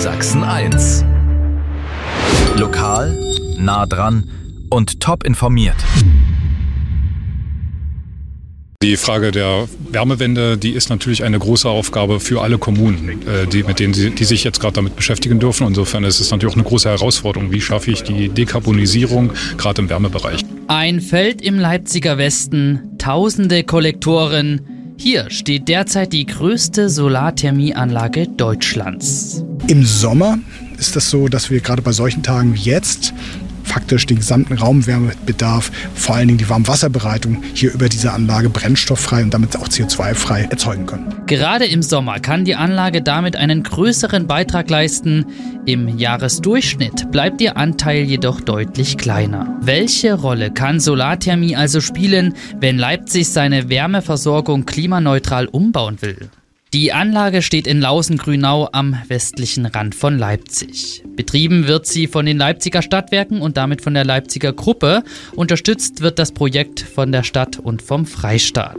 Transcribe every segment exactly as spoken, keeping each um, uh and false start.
Sachsen eins. Lokal, nah dran und top informiert. Die Frage der Wärmewende, die ist natürlich eine große Aufgabe für alle Kommunen, die, mit denen sie, die sich jetzt gerade damit beschäftigen dürfen. Insofern ist es natürlich auch eine große Herausforderung. Wie schaffe ich die Dekarbonisierung, gerade im Wärmebereich? Ein Feld im Leipziger Westen, tausende Kollektoren. Hier steht derzeit die größte Solarthermieanlage Deutschlands. Im Sommer ist es so, dass wir gerade bei solchen Tagen wie jetzt faktisch den gesamten Raumwärmebedarf, vor allen Dingen die Warmwasserbereitung, hier über diese Anlage brennstofffrei und damit auch C O zwei frei erzeugen können. Gerade im Sommer kann die Anlage damit einen größeren Beitrag leisten. Im Jahresdurchschnitt bleibt ihr Anteil jedoch deutlich kleiner. Welche Rolle kann Solarthermie also spielen, wenn Leipzig seine Wärmeversorgung klimaneutral umbauen will? Die Anlage steht in Lausen-Grünau am westlichen Rand von Leipzig. Betrieben wird sie von den Leipziger Stadtwerken und damit von der Leipziger Gruppe. Unterstützt wird das Projekt von der Stadt und vom Freistaat.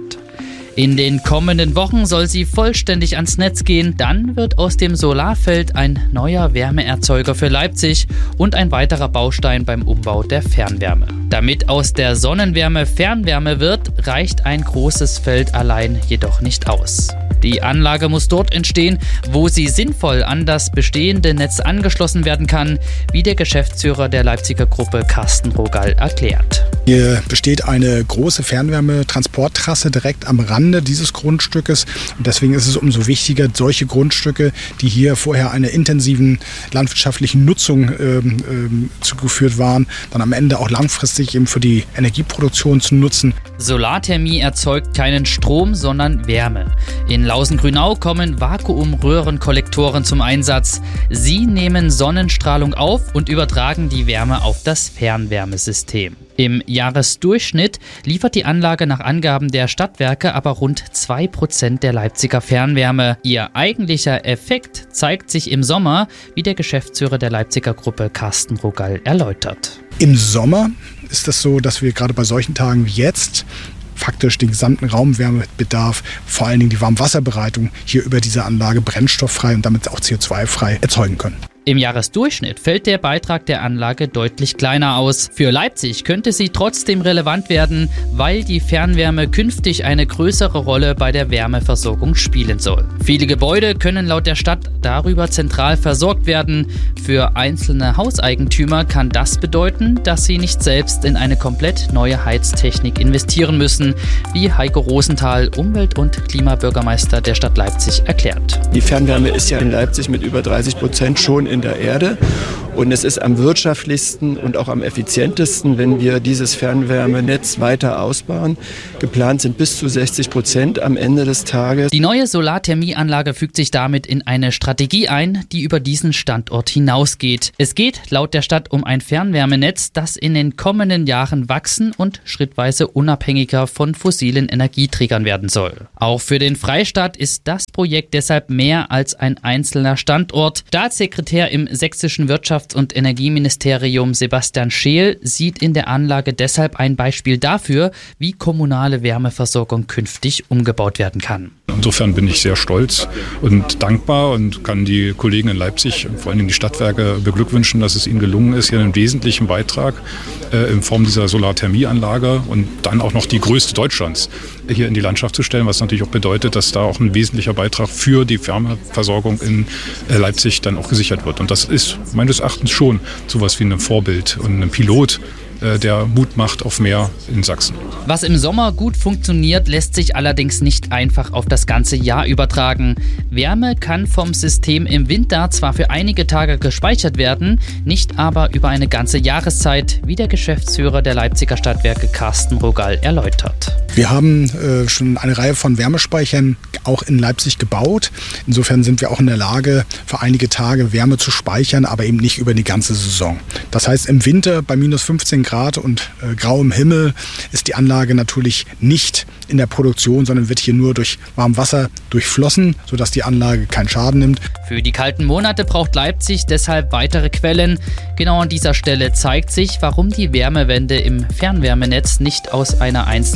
In den kommenden Wochen soll sie vollständig ans Netz gehen. Dann wird aus dem Solarfeld ein neuer Wärmeerzeuger für Leipzig und ein weiterer Baustein beim Umbau der Fernwärme. Damit aus der Sonnenwärme Fernwärme wird, reicht ein großes Feld allein jedoch nicht aus. Die Anlage muss dort entstehen, wo sie sinnvoll an das bestehende Netz angeschlossen werden kann, wie der Geschäftsführer der Leipziger Gruppe Carsten Rogall erklärt. Hier besteht eine große Fernwärmetransporttrasse direkt am Rande dieses Grundstückes. Und deswegen ist es umso wichtiger, solche Grundstücke, die hier vorher einer intensiven landwirtschaftlichen Nutzung ähm, ähm, zugeführt waren, dann am Ende auch langfristig eben für die Energieproduktion zu nutzen. Solarthermie erzeugt keinen Strom, sondern Wärme. In Lausen-Grünau kommen Vakuumröhrenkollektoren zum Einsatz. Sie nehmen Sonnenstrahlung auf und übertragen die Wärme auf das Fernwärmesystem. Im Jahresdurchschnitt liefert die Anlage nach Angaben der Stadtwerke aber rund zwei Prozent der Leipziger Fernwärme. Ihr eigentlicher Effekt zeigt sich im Sommer, wie der Geschäftsführer der Leipziger Gruppe Carsten Rogall erläutert. Im Sommer ist es so, dass wir gerade bei solchen Tagen wie jetzt faktisch den gesamten Raumwärmebedarf, vor allen Dingen die Warmwasserbereitung, hier über diese Anlage brennstofffrei und damit auch C O zwei frei erzeugen können. Im Jahresdurchschnitt fällt der Beitrag der Anlage deutlich kleiner aus. Für Leipzig könnte sie trotzdem relevant werden, weil die Fernwärme künftig eine größere Rolle bei der Wärmeversorgung spielen soll. Viele Gebäude können laut der Stadt darüber zentral versorgt werden. Für einzelne Hauseigentümer kann das bedeuten, dass sie nicht selbst in eine komplett neue Heiztechnik investieren müssen, wie Heiko Rosenthal, Umwelt- und Klimabürgermeister der Stadt Leipzig, erklärt. Die Fernwärme ist ja in Leipzig mit über dreißig Prozent schon in der Erde. Und es ist am wirtschaftlichsten und auch am effizientesten, wenn wir dieses Fernwärmenetz weiter ausbauen. Geplant sind bis zu sechzig Prozent am Ende des Tages. Die neue Solarthermieanlage fügt sich damit in eine Strategie ein, die über diesen Standort hinausgeht. Es geht laut der Stadt um ein Fernwärmenetz, das in den kommenden Jahren wachsen und schrittweise unabhängiger von fossilen Energieträgern werden soll. Auch für den Freistaat ist das Projekt deshalb mehr als ein einzelner Standort. Staatssekretär im sächsischen Wirtschafts- und Energieministerium Sebastian Scheel sieht in der Anlage deshalb ein Beispiel dafür, wie kommunale Wärmeversorgung künftig umgebaut werden kann. Insofern bin ich sehr stolz und dankbar und kann die Kollegen in Leipzig, vor allem die Stadtwerke, beglückwünschen, dass es ihnen gelungen ist, hier einen wesentlichen Beitrag äh, in Form dieser Solarthermieanlage und dann auch noch die größte Deutschlands hier in die Landschaft zu stellen, was natürlich auch bedeutet, dass da auch ein wesentlicher Beitrag für die Wärmeversorgung in äh, Leipzig dann auch gesichert wird. Und das ist meines Erachtens schon sowas wie ein Vorbild und ein Pilot, der Mut macht auf mehr in Sachsen. Was im Sommer gut funktioniert, lässt sich allerdings nicht einfach auf das ganze Jahr übertragen. Wärme kann vom System im Winter zwar für einige Tage gespeichert werden, nicht aber über eine ganze Jahreszeit, wie der Geschäftsführer der Leipziger Stadtwerke Carsten Rogall erläutert. Wir haben äh, schon eine Reihe von Wärmespeichern auch in Leipzig gebaut. Insofern sind wir auch in der Lage, für einige Tage Wärme zu speichern, aber eben nicht über die ganze Saison. Das heißt, im Winter bei minus fünfzehn Grad und äh, grauem Himmel ist die Anlage natürlich nicht in der Produktion, sondern wird hier nur durch Warmwasser durchflossen, sodass die Anlage keinen Schaden nimmt. Für die kalten Monate braucht Leipzig deshalb weitere Quellen. Genau an dieser Stelle zeigt sich, warum die Wärmewende im Fernwärmenetz nicht aus einer einzelnen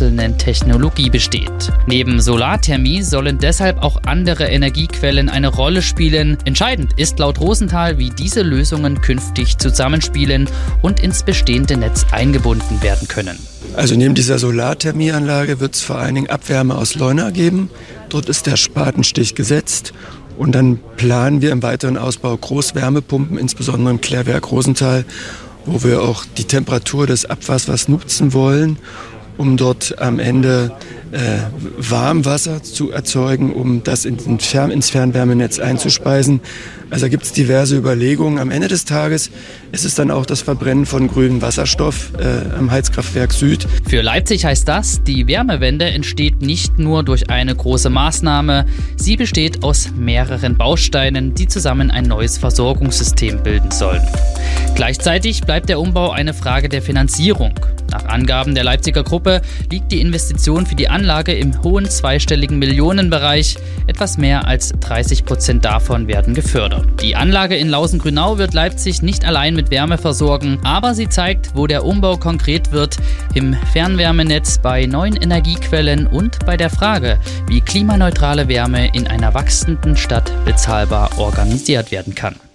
Technologie besteht. Neben Solarthermie sollen deshalb auch andere Energiequellen eine Rolle spielen. Entscheidend ist laut Rosenthal, wie diese Lösungen künftig zusammenspielen und ins bestehende Netz eingebunden werden können. Also neben dieser Solarthermieanlage wird es vor allen Dingen Abwärme aus Leuna geben. Dort ist der Spatenstich gesetzt. Und dann planen wir im weiteren Ausbau Großwärmepumpen, insbesondere im Klärwerk Rosenthal, wo wir auch die Temperatur des Abwassers nutzen wollen, um dort am Ende äh, Warmwasser zu erzeugen, um das in den Fern- ins Fernwärmenetz einzuspeisen. Also da gibt es diverse Überlegungen. Am Ende des Tages ist es dann auch das Verbrennen von grünem Wasserstoff äh, am Heizkraftwerk Süd. Für Leipzig heißt das, die Wärmewende entsteht nicht nur durch eine große Maßnahme, sie besteht aus mehreren Bausteinen, die zusammen ein neues Versorgungssystem bilden sollen. Gleichzeitig bleibt der Umbau eine Frage der Finanzierung. Nach Angaben der Leipziger Gruppe liegt die Investition für die Anlage im hohen zweistelligen Millionenbereich. Etwas mehr als dreißig Prozent davon werden gefördert. Die Anlage in Lausen-Grünau wird Leipzig nicht allein mit Wärme versorgen, aber sie zeigt, wo der Umbau konkret wird, im Fernwärmenetz, bei neuen Energiequellen und bei der Frage, wie klimaneutrale Wärme in einer wachsenden Stadt bezahlbar organisiert werden kann.